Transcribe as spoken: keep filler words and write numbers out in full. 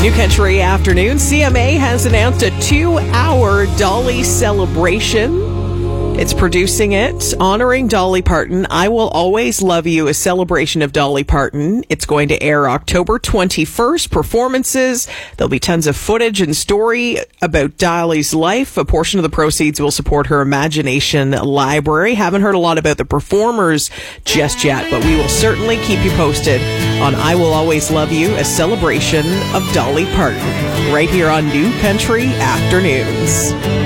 New Country Afternoon. C M A has announced a two-hour Dolly celebration. It's producing it, honoring Dolly Parton. I Will Always Love You, a celebration of Dolly Parton. It's going to air October twenty-first. Performances. There'll be tons of footage and story about Dolly's life. A portion of the proceeds will support her Imagination Library. Haven't heard a lot about the performers just yet, but we will certainly keep you posted on I Will Always Love You, a celebration of Dolly Parton, right here on New Country Afternoons.